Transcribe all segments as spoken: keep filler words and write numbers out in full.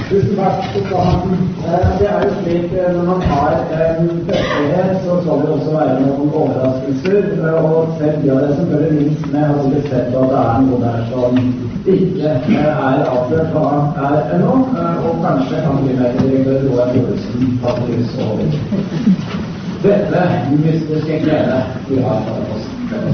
Tusen takk for planen. Det er jo slik når man har en festlighet, så skal det også være noen overraskelser. Og selv de av dere som følger minst med, har sikkert sett at det er noe der som ikke er avslørt hva er ennå. Og kanskje kan frimærkedirektør Roar Olsen ta lys over dette mystiske glede vi har for oss.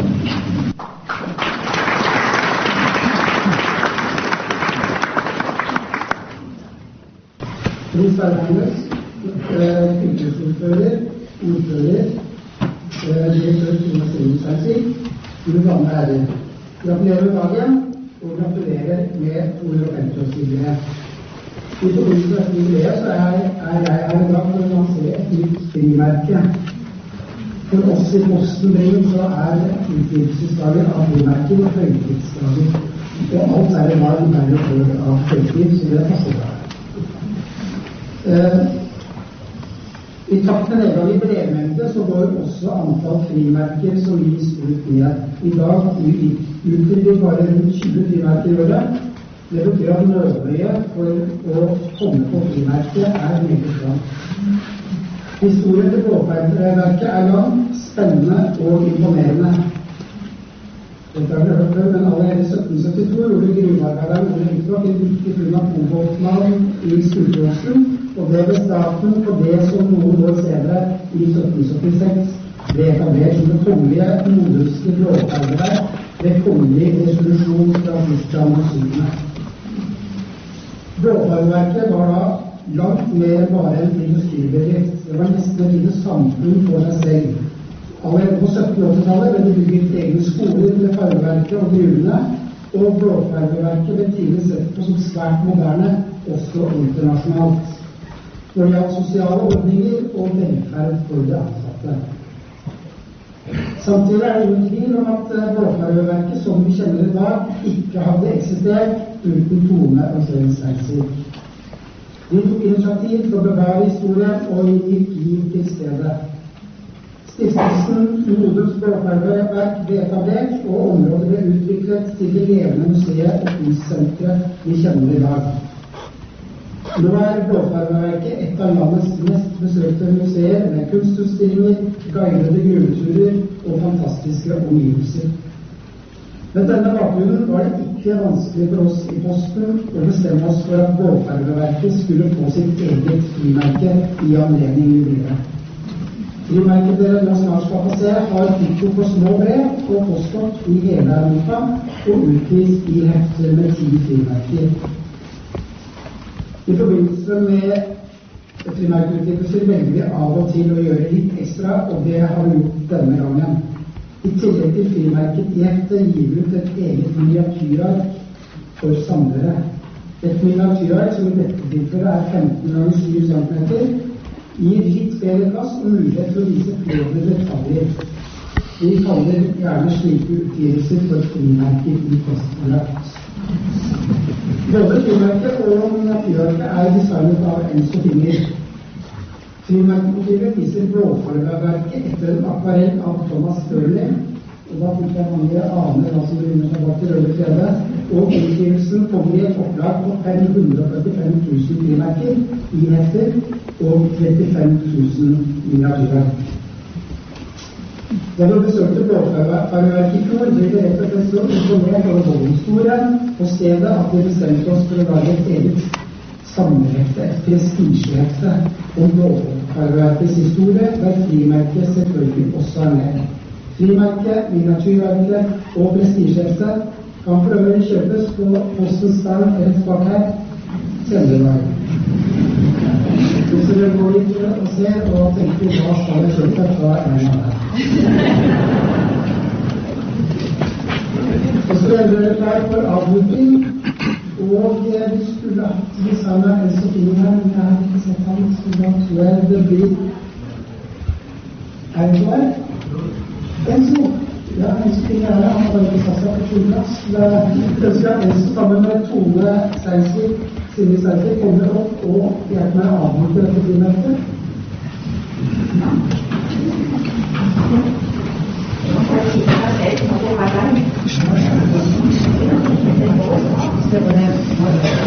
Prins Berghanes, fylkesordfører, ordfører, direktør Thomas Stensvik, mine damer og herrer. Gratulerer med dagen, og gratulerer med to hundre og femti-årsjubileet. I forbindelse med dette jubileet så er, er jeg her i dag for å lansere et nytt frimerke. For oss i Postenbringen så er utgivelsesdagen av frimerker og høytidsdager. Og alt er det var i verden for av høytid, så det er passet. Uh, I takt med nedgang i brevmengde så går også antall frimerker som gis ut ned. I dag utgir vi bare rundt tjue frimerker i året. Det betyr at nåløyet for å komme på frimerket er meget langt. Historien til Blåfeilverket er lang, spennende og imponerende. Dette har vi hørt før, men allerede i sytten syttito gjorde gruvearbeideren Ole Rikvåg en viktig funn av koboltmalm i Skuldråsen, og det ved starten på det som noen år senere i sytten syttiseks ble etablert som det kongelige nordiske blåfeilverk ved kongelig resolusjon fra Kristian den syvende. Blåfeilverket var da langt mer bare en industribedrift. Det var nesten et lite samfunn for seg selv. Allerede på sytten-åttitallet ble det bygget egne skoler med fargeverket og gruvene, og blåfargeverket ble tidlig sett på som svært moderne, også internasjonalt, når det gjaldt sosiale ordninger og velferd for de ansatte. Samtidig er det ingen tvil om at blåfargeverket, som vi kjenner i dag, ikke hadde eksistert uten Tone og Kjell Stensvik. De tok initiativ til å bevare historien og gikk liv til stedet. Stiftelsen Nordens Blåfargeverk ble etablert, og området ble utviklet til det levende museet og kunstsenteret vi kjenner i dag. Nå er Blåfargeverket et av landets mest besøkte museer med kunstutstillinger, guidede gruveturer og fantastiske omgivelser. Med denne bakgrunnen var det ikke vanskelig for oss i Posten å bestemme oss for at Blåfargeverket skulle få sitt eget frimerke i anledning jubileet. Frimerket dere nå snart skal få se har fikko på små brev og postkort i hele Europa og utgis i hefter med ti frimerker. I forbindelse med frimerkeutgivelser velger vi av og til å gjøre litt ekstra, og det har vi gjort denne gangen. I tillegg til frimerket i heftet gir vi ut et eget miniatyrark for samlere. Et miniatyrark som i dette tilfellet er femten ganger syv centimeter, gir litt bedre plass og mulighet til å vise flere detaljer. Vi kaller gjerne slike utgivelser for frimerker i postforlagt. Både frimerket og miniatyrarket er designet av Enzo Finger. Frimerkemotivet viser Blåfargeverket etter en akvarell av Thomas Burley, og da fikk jeg mange aner hva som begynner seg bak til røde krede, og utgivelsen kommer i et opplag på fem hundre og førtifem tusen frimerker i hefter og trettifem tusen miniatyrark. Da vi besøkte Blåfargeverket i fjor, ble det rett og slett så informert over voldshistorien på stedet at vi bestemte oss for å lage et eget samlehefte, et prestisjehefte om Blåfargeverkets historie, der frimerket selvfølgelig også er med. Frimerket, miniatyrarket og prestisjehefte kan for øvrig kjøpes på Postens stand rett bak her, Trøndelag. Hvis dere går litt og ser og tenker hva skal jeg kjøpe, hva er en av det. Og så er dere klar for avbruking, og vi skulle hatt designet Enzo Finger her, men jeg har ikke sett han, så da tror jeg det blir er det klar? Enzo! Ja, Enzo Finger er det, han har ikke satt seg på kjønplass. Det ønsker jeg Enzo sammen med Tone Stensvik, Silje Stensvik, kommer opp og hjelper meg å avbruke dette frimerket. Det var det.